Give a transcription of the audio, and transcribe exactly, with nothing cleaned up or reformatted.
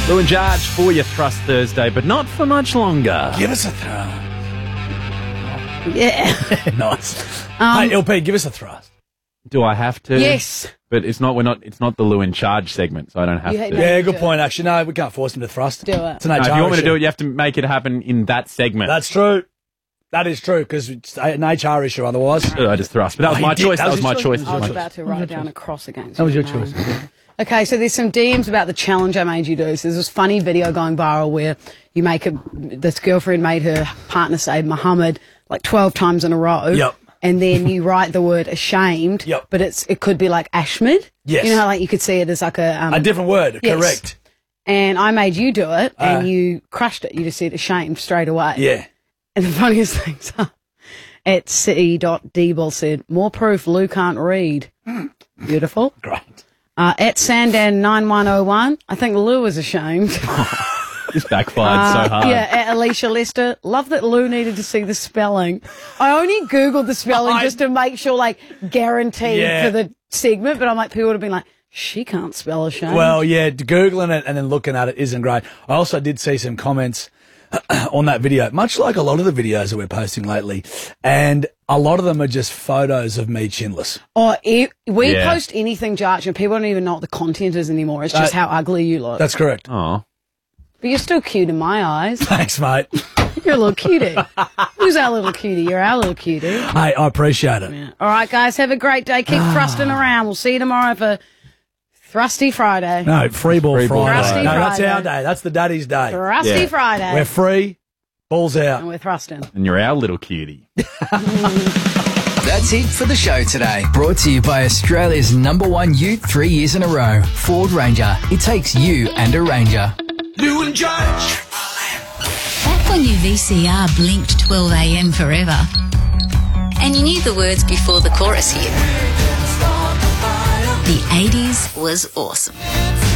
Lou and Jarge for your Thrust Thursday, but not for much longer. Give us a thrust. Yeah. Nice. Um, hey, L P, give us a thrust. Do I have to? Yes. But it's not. We're not. It's not the Lou in Charge segment, so I don't have You to. hate No, that. Yeah, do good it. point, actually. No, we can't force him to thrust. Do it. It's an if H R you want me to issue. do it, you have to make it happen in that segment. That's true. That is true, because it's an H R issue otherwise. Uh, I just thrust, but that was Oh, my you did. choice. That That was was my your choice. choice. I was That about to write down a cross against That was your name. choice. Okay, so there's some D Ms about the challenge I made you do. So there's this funny video going viral where you make a, this girlfriend made her partner say Muhammad like twelve times in a row. Yep. And then you write the word ashamed. Yep. But it's it could be like Ashmid. Yes. You know how like you could see it as like a... Um, A different word, yes. correct. And I made you do it and Uh. you crushed it. You just said ashamed straight away. Yeah. And the funniest things are, at c dot deeble said, more proof Lou can't read. Beautiful. Great. Uh, at Sandan nine one oh one, I think Lou is ashamed. This backfired so hard. Uh, Yeah, at Alicia Lester, love that Lou needed to see the spelling. I only Googled the spelling I- just to make sure, like, guaranteed Yeah. for the segment, but I'm like, people would have been like, she can't spell ashamed. Well, yeah, Googling it and then looking at it isn't great. I also did see some comments on that video, much like a lot of the videos that we're posting lately, and a lot of them are just photos of me chinless. Or e- we Yeah. post anything, Jarch, and people don't even know what the content is anymore. It's just Uh, how ugly you look. That's correct. Oh, But you're still cute in my eyes. Thanks, mate. You're a little cutie. Who's our little cutie? You're our little cutie. Hey, I appreciate it. Yeah. All right, guys, have a great day. Keep thrusting around. We'll see you tomorrow for Thrusty Friday. No, free ball Free ball Friday. Friday. No, that's Friday. our day. That's the daddy's day. Thrusty Yeah. Friday. We're free, balls and out. we're thrusting. and you're our little cutie. That's it for the show today. Brought to you by Australia's number one ute three years in a row, Ford Ranger. It takes you and a Ranger. Lou and Jarge. Back when your V C R blinked twelve a m forever, and you knew the words before the chorus hit. The eighties was awesome.